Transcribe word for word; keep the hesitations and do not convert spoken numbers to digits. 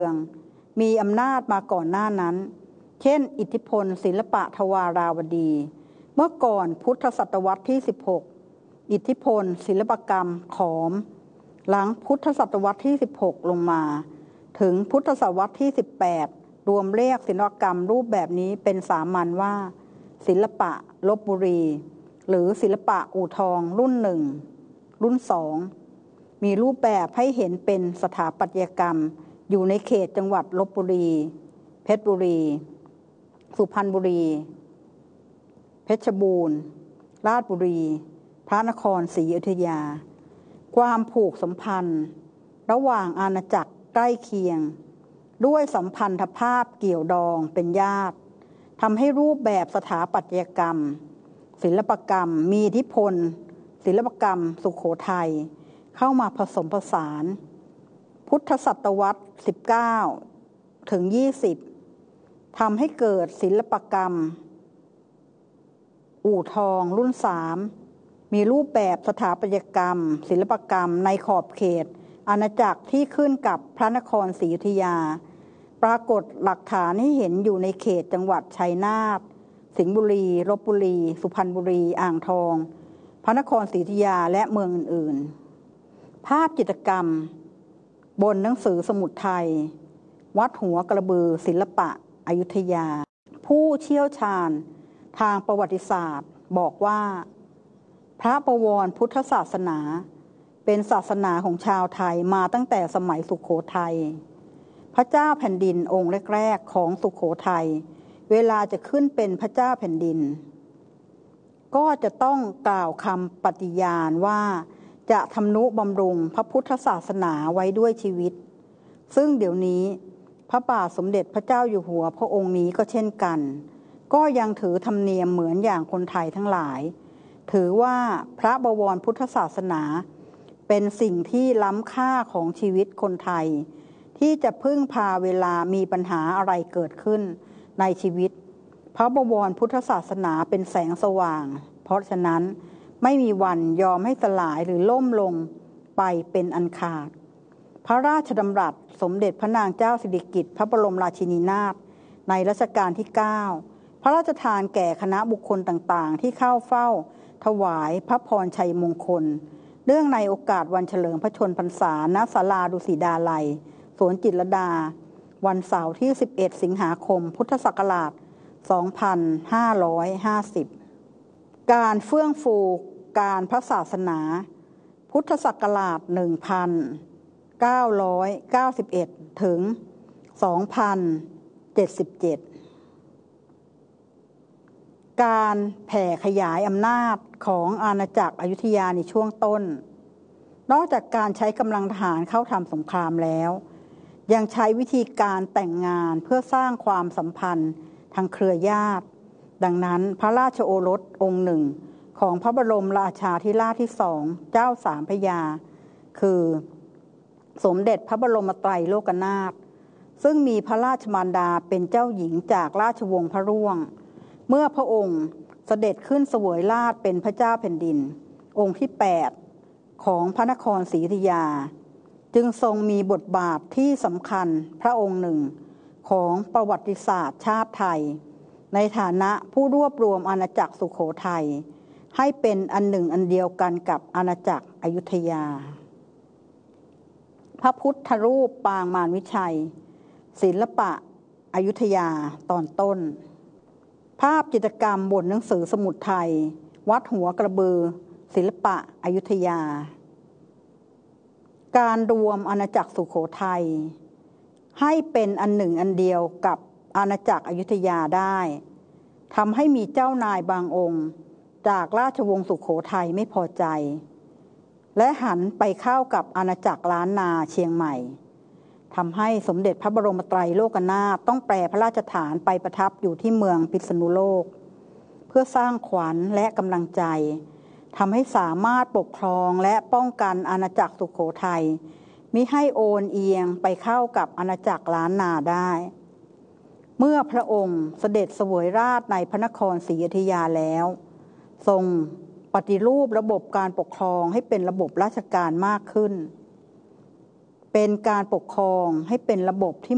มีอำนาจมาก่อนหน้านั้นเช่นอิทธิพลศิลปะทวาราวดีเมื่อก่อนพุทธศตวรรษที่สิบหกอิทธิพลศิลปกรรมขอมหลังพุทธศตวรรษที่สิบหกลงมาถึงพุทธศตวรรษที่สิบแปดรวมเรียกศิลปกรรมรูปแบบนี้เป็นสามัญว่าศิลปะลพบุรีหรือศิลปะอู่ทองรุ่นหนึ่งรุ่นสองมีรูปแบบให้เห็นเป็นสถาปัตยกรรมอยู่ในเขตจังหวัดลพบุรีเพชรบุรีสุพรรณบุรีเพชรบูรณ์ราชบุรีพระนครศรีอยุธยาความผูกสัมพันธ์ระหว่างอาณาจักรใกล้เคียงด้วยสัมพันธภาพเกี่ยวดองเป็นญาติทำให้รูปแบบสถาปัตยกรรมศิลปกรรมมีอิทธิพลศิลปกรรมสุโขทัยเข้ามาผสมผสานพุทธศตวรรษสิบเก้าถึงยี่สิบทำให้เกิดศิลปกรรมอู่ทองรุ่นสามมีรูปแบบสถาปัตยกรรมศิลปกรรมในขอบเขตอาณาจักรที่ขึ้นกับพระนครศรีอยุธยาปรากฏหลักฐานให้เห็นอยู่ในเขตจังหวัดชัยนาทสิงห์บุรีลพบุรีสุพรรณบุรีอ่างทองพระนครศรีอยุธยาและเมืองอื่นๆภาพจิตรกรรมบนหนังสือสมุดไทยวัดหัวกระบือศิลปะอยุธยาผู้เชี่ยวชาญทางประวัติศาสตร์บอกว่าพระบวรพุทธศาสนาเป็นศาสนาของชาวไทยมาตั้งแต่สมัยสุโขทัยพระเจ้าแผ่นดินองค์แรกๆของสุโขทัยเวลาจะขึ้นเป็นพระเจ้าแผ่นดินก็จะต้องกล่าวคำปฏิญาณว่าจะทำนุบำรุงพระพุทธศาสนาไว้ด้วยชีวิตซึ่งเดี๋ยวนี้พระบาทสมเด็จพระเจ้าอยู่หัวพระองค์นี้ก็เช่นกันก็ยังถือธรรมเนียมเหมือนอย่างคนไทยทั้งหลายถือว่าพระบวรพุทธศาสนาเป็นสิ่งที่ล้ำค่าของชีวิตคนไทยที่จะพึ่งพาเวลามีปัญหาอะไรเกิดขึ้นในชีวิตพระบวรพุทธศาสนาเป็นแสงสว่างเพราะฉะนั้นไม่มีวันยอมให้สลายหรือล่มลงไปเป็นอันขาดพระราชดำรัสสมเด็จพระนางเจ้าสิริกิติ์พระบรมราชินีนาถในรัชกาลที่เก้าพระราชทานแก่คณะบุคคลต่างๆที่เข้าเฝ้าถวายพระพรชัยมงคลเนื่องในโอกาสวันเฉลิมพระชนพรรษาณศาลาดุสิตดาลัยสวนจิตรลดาวันเสาร์ที่สิบเอ็ดสิงหาคมพุทธศักราชสองพันห้าร้อยห้าสิบการเฟื่องฟูการพระศาสนาพุทธศักราชหนึ่งพันเก้าร้อยเก้าสิบเอ็ดถึงสองพันเจ็ดสิบเจ็ดการแผ่ขยายอำนาจของอาณาจักรอยุธยาในช่วงต้นนอกจากการใช้กำลังทหารเข้าทำสงครามแล้วยังใช้วิธีการแต่งงานเพื่อสร้างความสัมพันธ์ทางเครือญาติดังนั้นพระราชโอรสองค์หนึ่งของพระบรมราชาธิราชที่สองเจ้าสามพระยาคือสมเด็จพระบรมไตรโลกนาถซึ่งมีพระราชมารดาเป็นเจ้าหญิงจากราชวงศ์พระร่วงเมื่อพระองค์เสด็จขึ้นเสวยราชเป็นพระเจ้าแผ่นดินองค์ที่แปดของพระนครศรีอยุธยาจึงทรงมีบทบาทที่สำคัญพระองค์หนึ่งของประวัติศาสตร์ชาติไทยในฐานะผู้รวบรวมอาณาจักรสุโขทัยให้เป็นอันหนึ่งอันเดียวกันกับอาณาจักรอยุธยาพระพุทธรูปปางมารวิชัยศิลปะอยุธยาตอนต้นภาพจิตรกรรมบนหนังสือสมุดไทยวัดหัวกระบือศิลปะอยุธยาการรวมอาณาจักรสุโขทัยให้เป็นอันหนึ่งอันเดียวกับอาณาจักรอยุธยาได้ทำให้มีเจ้านายบางองค์จากราชวงศ์สุโขทัยไม่พอใจและหันไปเข้ากับอาณาจักรล้านนาเชียงใหม่ทำให้สมเด็จพระบรมไตรโลกนาถต้องแปรพระราชฐานไปประทับอยู่ที่เมืองพิษณุโลกเพื่อสร้างขวัญและกำลังใจทำให้สามารถปกครองและป้องกันอาณาจักรสุโขทัยมิให้โอนเอียงไปเข้ากับอาณาจักรล้านนาได้เมื่อพระองค์เสด็จเสวยราชในพระนครศรีอยุธยาแล้วทรงปฏิรูประบบการปกครองให้เป็นระบบราชการมากขึ้นเป็นการปกครองให้เป็นระบบที่